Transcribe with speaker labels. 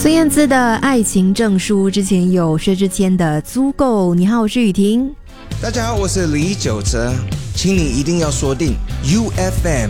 Speaker 1: 孙燕姿的爱情证书，之前有薛之谦的足够。你好，我是雨婷。
Speaker 2: 大家好，我是李玖哲，请你一定要锁定 UFM